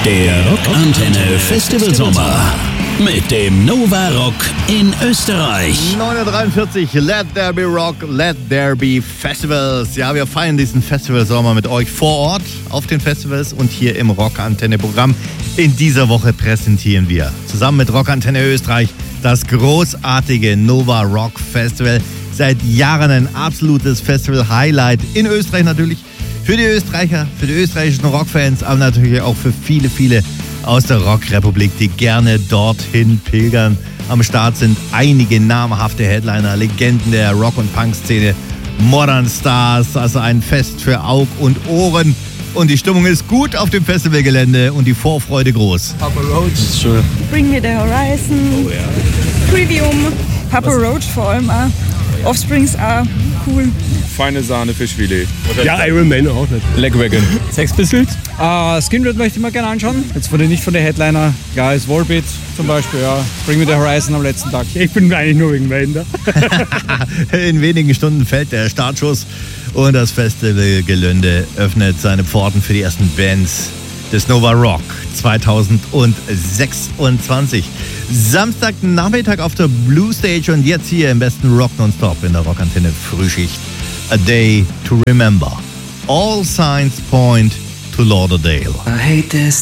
Der Rockantenne Festival Sommer mit dem Nova Rock in Österreich. 9:43 Let There Be Rock, Let There Be Festivals. Ja, wir feiern diesen Festival Sommer mit euch vor Ort auf den Festivals und hier im Rockantenne-Programm. In dieser Woche präsentieren wir zusammen mit Rockantenne Österreich das großartige Nova Rock Festival. Seit Jahren ein absolutes Festival-Highlight in Österreich natürlich. Für die Österreicher, für die österreichischen Rockfans, aber natürlich auch für viele, viele aus der Rockrepublik, die gerne dorthin pilgern. Am Start sind einige namhafte Headliner, Legenden der Rock- und Punk-Szene, Modern Stars, also ein Fest für Aug und Ohren. Und die Stimmung ist gut auf dem Festivalgelände und die Vorfreude groß. Papa Roach ist schön. Bring Me The Horizon, Trivium, Papa Roach vor allem auch. Offsprings auch cool. Feine Sahne, Fischfilet. Ja, Iron Man auch nicht. Legwagon. Sex Pistols? Skinred möchte ich mir gerne anschauen. Jetzt nicht von den Headliner. Ja, ist Volbeat zum Beispiel, ja. Bring Me The Horizon am letzten Tag. Ich bin eigentlich nur wegen Wayne da. In wenigen Stunden fällt der Startschuss und das Festivalgelände öffnet seine Pforten für die ersten Bands des Nova Rock 2026. Samstagnachmittag auf der Blue Stage und jetzt hier im besten Rock Nonstop in der Rockantenne Frühschicht. A Day to Remember. All signs point to Lauderdale. I hate this